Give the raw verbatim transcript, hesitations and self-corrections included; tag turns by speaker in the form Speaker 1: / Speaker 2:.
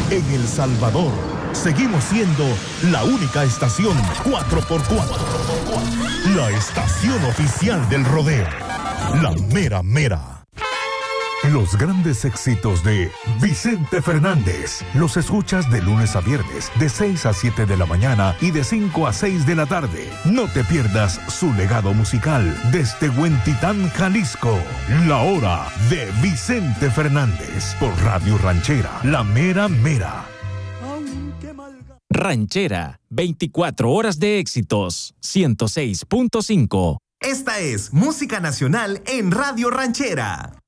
Speaker 1: En El Salvador, seguimos siendo la única estación cuatro por cuatro. La estación oficial del rodeo. La mera mera. Los grandes éxitos de Vicente Fernández los escuchas de lunes a viernes de seis a siete de la mañana y de cinco a seis de la tarde. No te pierdas su legado musical desde Huentitán, Jalisco. La hora de Vicente Fernández por Radio Ranchera, la mera mera.
Speaker 2: Ranchera, veinticuatro horas de éxitos, ciento seis punto cinco.
Speaker 3: Esta es Música Nacional en Radio Ranchera.